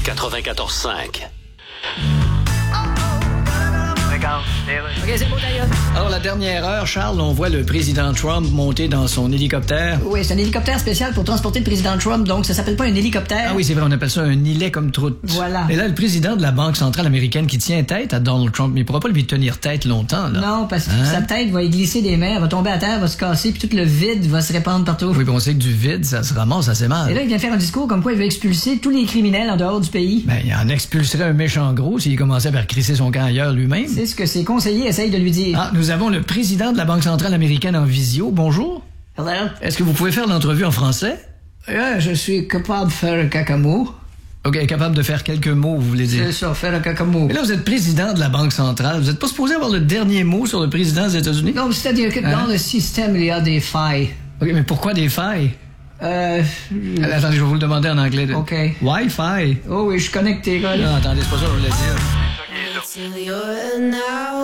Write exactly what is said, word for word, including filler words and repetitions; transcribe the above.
quatre-vingt-quatorze cinq. OK, c'est beau, d'ailleurs. Alors, la dernière heure, Charles, on voit le président Trump monter dans son hélicoptère. Oui, c'est un hélicoptère spécial pour transporter le président Trump, donc ça s'appelle pas un hélicoptère. Ah oui, c'est vrai, on appelle ça un îlet comme troute. Voilà. Et là, le président de la Banque centrale américaine qui tient tête à Donald Trump, mais il pourra pas lui tenir tête longtemps, là. Non, parce que Hein? sa tête va y glisser des mains, elle va tomber à terre, va se casser, puis tout le vide va se répandre partout. Oui, puis on sait que du vide, ça se ramasse assez mal. Et là, il vient faire un discours comme quoi il veut expulser tous les criminels en dehors du pays. Ben, il en expulserait un méchant gros s'il commençait par crisser son camp ailleurs lui-même. C'est ce que ses conseillers essayent de lui dire. Ah, nous avons le président de la Banque centrale américaine en visio. Bonjour. Hello? Est-ce que vous pouvez faire l'entrevue en français? Ouais, je suis capable de faire un cacamou. OK, capable de faire quelques mots, vous voulez dire. C'est ça, faire un cacamou. Mais là, vous êtes président de la Banque centrale. Vous êtes pas supposé avoir le dernier mot sur le président des États-Unis? Non, c'est-à-dire que Hein? dans le système, il y a des failles. OK, mais pourquoi des failles? Euh... Allez, attendez, je vais vous le demander en anglais. Là. OK. Wi-Fi. Oh oui, je suis connecté, quoi. Non, attendez, c'est pas ça que je voulais dire. Till you're now